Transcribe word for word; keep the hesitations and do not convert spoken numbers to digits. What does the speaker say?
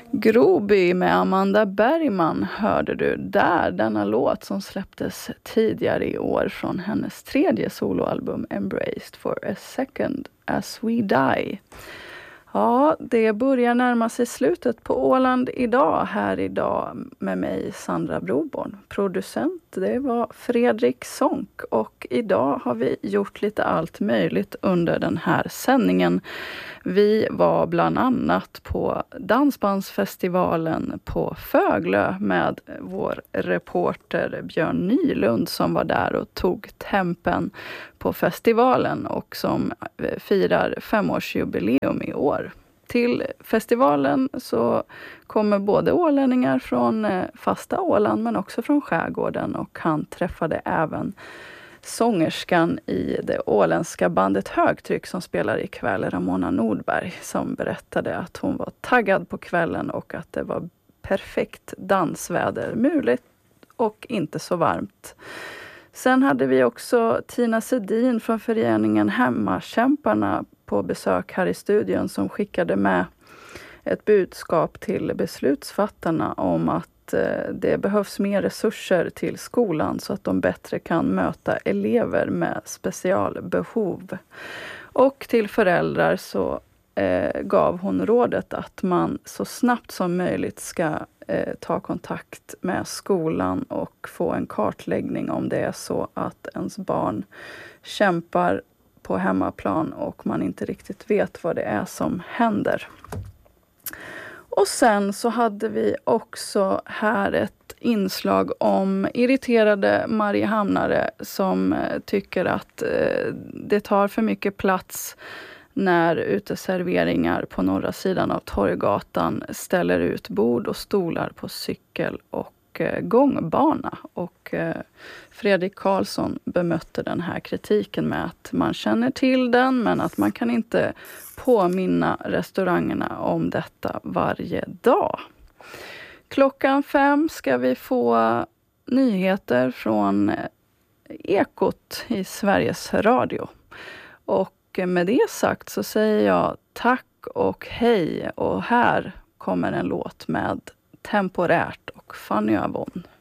Groby med Amanda Bergman hörde du där, denna låt som släpptes tidigare i år från hennes tredje soloalbum Embraced for a Second As We Die. Ja, det börjar närma sig slutet på Åland idag, här idag med mig Sandra Broborn. Producent, det var Fredrik Sonck och idag har vi gjort lite allt möjligt under den här sändningen. Vi var bland annat på Dansbandsfestivalen på Föglö med vår reporter Björn Nylund som var där och tog tempen på festivalen och som firar femårsjubileum i år. Till festivalen så kommer både ålänningar från fasta Åland men också från skärgården och han träffade även sångerskan i det åländska bandet Högtryck som spelar ikväll, Ramona Nordberg, som berättade att hon var taggad på kvällen och att det var perfekt dansväder, muligt och inte så varmt. Sen hade vi också Tina Sedin från föreningen Hemmakämparna på besök här i studion som skickade med ett budskap till beslutsfattarna om att det behövs mer resurser till skolan så att de bättre kan möta elever med specialbehov. Och till föräldrar så eh, gav hon rådet att man så snabbt som möjligt ska eh, ta kontakt med skolan och få en kartläggning om det är så att ens barn kämpar på hemmaplan och man inte riktigt vet vad det är som händer. Och sen så hade vi också här ett inslag om irriterade Mariehamnare som tycker att det tar för mycket plats när uteserveringar på norra sidan av Torggatan ställer ut bord och stolar på cykel och gångbana. Och Fredrik Karlsson bemötte den här kritiken med att man känner till den men att man kan inte påminna restaurangerna om detta varje dag. Klockan fem ska vi få nyheter från Ekot i Sveriges Radio. Och med det sagt så säger jag tack och hej och här kommer en låt med Temporärt och Fanny Avon.